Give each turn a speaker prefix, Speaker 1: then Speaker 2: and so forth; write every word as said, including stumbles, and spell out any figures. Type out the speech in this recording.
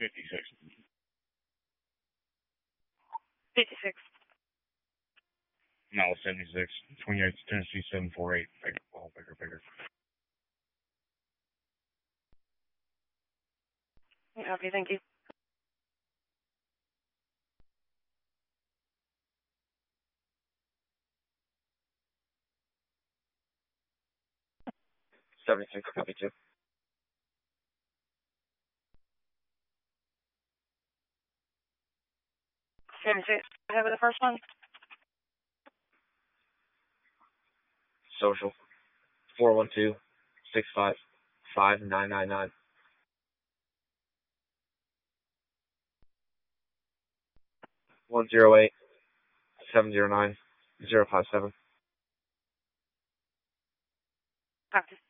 Speaker 1: fifty-six.
Speaker 2: fifty-six.
Speaker 1: No, seventy-six. twenty-eight, Tennessee, seven four eight. Bigger, oh, bigger, bigger.
Speaker 2: Okay, thank you.
Speaker 3: seventy-six, copy two.
Speaker 2: seventy-six. Have the first one?
Speaker 3: Social. four one two, six five five nine nine nine. one zero eight, seven zero nine, zero five seven.
Speaker 2: Copy.